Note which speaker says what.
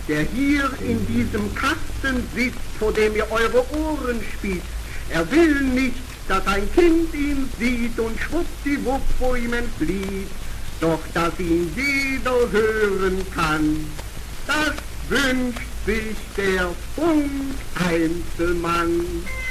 Speaker 1: der hier in diesem Kasten sitzt, vor dem ihr eure Ohren spitzt. Er will nicht, dass ein Kind ihn sieht und schwuppdiwupp vor ihm entflieht, doch dass ihn jeder hören kann, das wünscht sich der Funk-Einzelmann.